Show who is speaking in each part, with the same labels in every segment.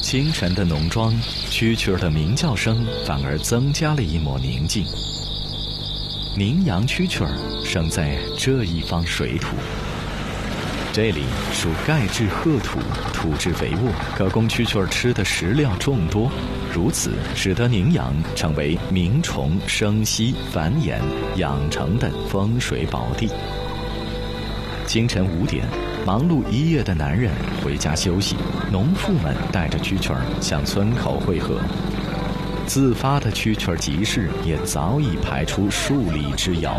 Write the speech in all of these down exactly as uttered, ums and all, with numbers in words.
Speaker 1: 清晨的农庄，蛐蛐儿的鸣叫声反而增加了一抹宁静。宁阳蛐蛐儿生在这一方水土，这里属钙质褐土，土质肥沃，可供蛐蛐儿吃的食料众多，如此使得宁阳成为鸣虫生息、繁衍、养成的风水宝地。清晨五点，忙碌一夜的男人回家休息，农妇们带着蛐蛐儿向村口汇合。自发的蛐蛐儿集市也早已排出数里之遥。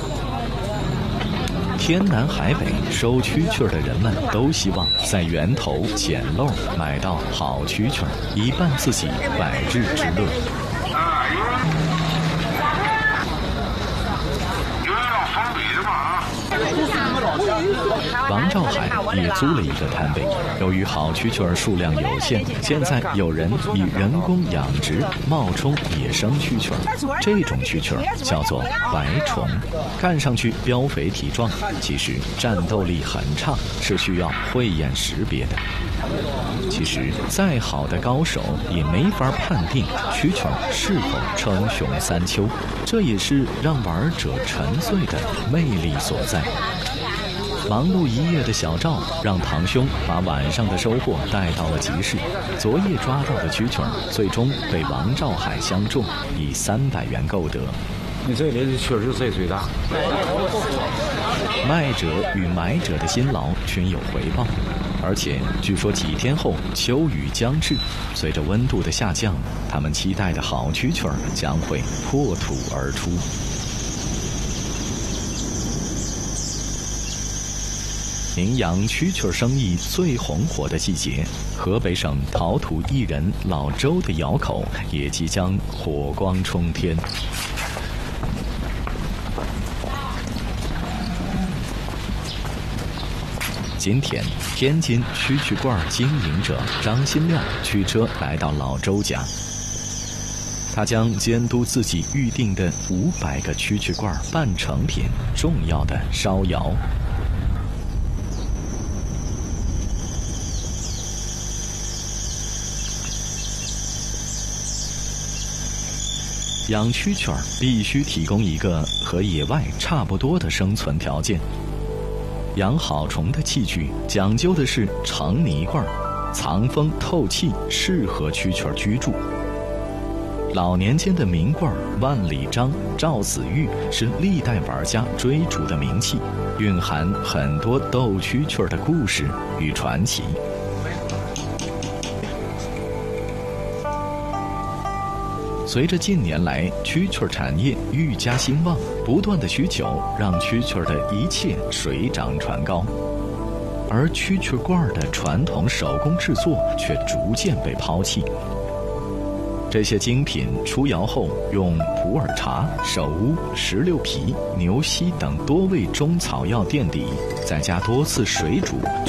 Speaker 1: 天南海北收蛐蛐儿的人们都希望在源头捡漏买到好蛐蛐儿，以伴自己百日之乐。王兆海也租了一个摊位，由于好蛐蛐儿数量有限，现在有人以人工养殖冒充野生蛐蛐儿。这种蛐蛐儿叫做白虫，看上去膘肥体壮，其实战斗力很差，是需要慧眼识别的。其实再好的高手也没法判定蛐蛐儿是否称雄三秋，这也是让玩者沉醉的魅力所在。忙碌一夜的小赵让堂兄把晚上的收获带到了集市，昨夜抓到的蛐蛐儿最终被王兆海相中，以三百元购得。
Speaker 2: 你这里确实是最大。
Speaker 1: 卖者与买者的辛劳均有回报，而且据说几天后秋雨将至，随着温度的下降，他们期待的好蛐蛐儿将会破土而出。宁阳蛐蛐儿生意最红火的季节，河北省陶土艺人老周的窑口也即将火光冲天。今天，天津蛐蛐罐经营者张新亮驱车来到老周家，他将监督自己预定的五百个蛐蛐罐半成品重要的烧窑。养蛐蛐儿必须提供一个和野外差不多的生存条件。养好虫的器具讲究的是成泥罐，藏风透气，适合蛐蛐儿居住。老年间的名罐万里章、赵子玉是历代玩家追逐的名器，蕴含很多斗蛐蛐儿的故事与传奇。随着近年来蛐蛐儿产业愈加兴旺，不断的需求让蛐蛐儿的一切水涨船高，而蛐蛐罐的传统手工制作却逐渐被抛弃。这些精品出窑后，用普洱茶、首乌、石榴皮、牛膝等多味中草药垫底，再加多次水煮，